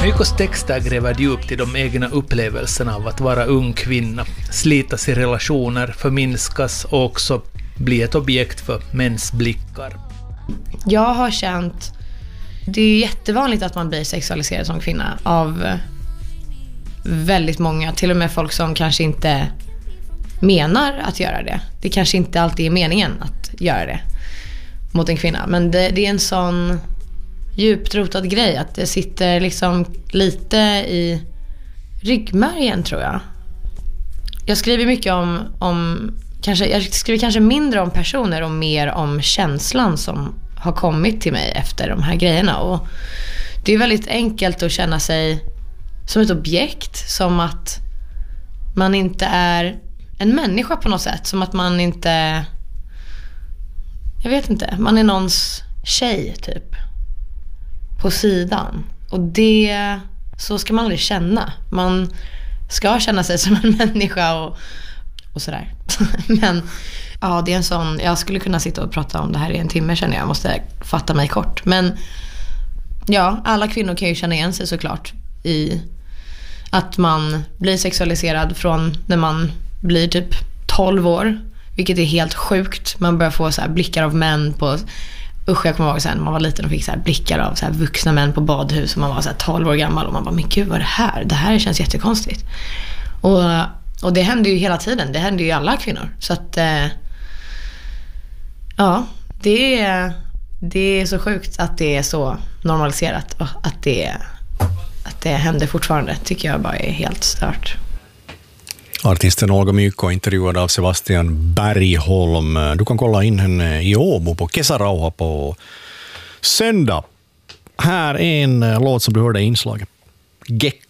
Mykos texter gräver djupt i de egna upplevelserna av att vara ung kvinna, slitas i relationer, förminskas och också bli ett objekt för mäns blickar. Jag har känt, det är jättevanligt att man blir sexualiserad som kvinna av väldigt många, till och med folk som kanske inte menar att göra det. Det kanske inte alltid är meningen att göra det mot en kvinna, men det är en sån djupt rotad grej att det sitter liksom lite i ryggmärgen, tror jag. Jag skriver mycket om jag skriver kanske mindre om personer och mer om känslan som har kommit till mig efter de här grejerna, och det är väldigt enkelt att känna sig som ett objekt, som att man inte är en människa på något sätt, som att man inte, jag vet inte, man är någons tjej typ på sidan, och det, så ska man aldrig känna. Man ska känna sig som en människa och sådär. Men ja, det är en sån, jag skulle kunna sitta och prata om det här i en timme, känner jag. Måste fatta mig kort. Men ja, alla kvinnor kan ju känna igen sig såklart i att man blir sexualiserad från när man blir typ 12 år, vilket är helt sjukt. Man börjar få så här blickar av män på, usch, jag kommer ihåg sen man var liten och fick så här blickar av så här vuxna män på badhus, och man var så här 12 år gammal och man bara, men gud, vad är det här? Det här känns jättekonstigt. Och det händer ju hela tiden. Det händer ju alla kvinnor. Så att ja, det är så sjukt att det är så normaliserat, och att det händer fortfarande, tycker jag bara är helt stört. Artisten Olga Myko intervjuad av Sebastian Bergholm. Du kan kolla in henne i Åbo på Kesarauha på söndag. Här är en låt som du hörde i inslaget. Gecko.